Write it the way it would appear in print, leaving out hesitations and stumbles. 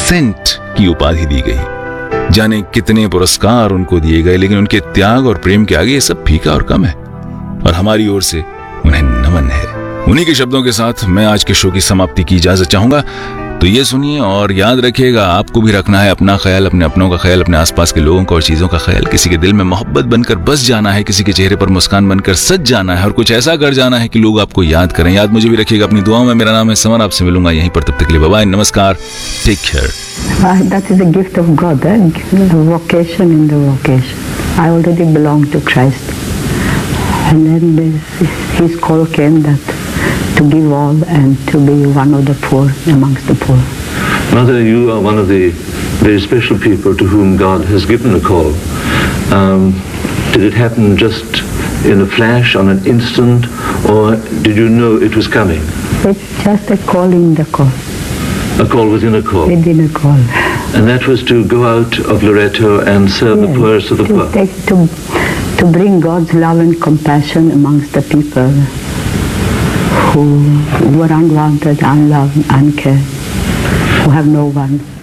Saint की उपाधि दी गई। जाने कितने पुरस्कार उनको दिए गए, लेकिन उनके त्याग और प्रेम के आगे ये सब फीका और कम है, और हमारी ओर से उन्हें नमन है। उन्हीं के शब्दों के साथ मैं आज के शो की समाप्ति की इजाजत चाहूंगा। तो ये सुनिए और याद रखिएगा, आपको भी रखना है अपना ख्याल, अपने अपनों का ख्याल, अपने आसपास के लोगों का और चीजों का ख्याल। किसी के दिल में मोहब्बत बनकर बस जाना है, किसी के चेहरे पर मुस्कान बनकर सज जाना है, और कुछ ऐसा कर जाना है कि लोग आपको याद करें। याद मुझे भी रखिएगा अपनी दुआओं में। मेरा नाम है समर, आपसे मिलूंगा यहीं पर। तब तक के लिए बाय बाय, नमस्कार, take care. That is a gift of God, vocation in the vocation. I already belong to Christ, and then His call came that to give all and to be one of the poor amongst the poor. Mother, you are one of the very special people to whom God has given a call. Did it happen just in a flash, on an instant, or did you know it was coming? It's just a call in the call. A call within a call. Within a call. And that was to go out of Loreto and serve the poorest of the poor. To bring God's love and compassion amongst the people who were unwanted, unloved, uncared, who have no one.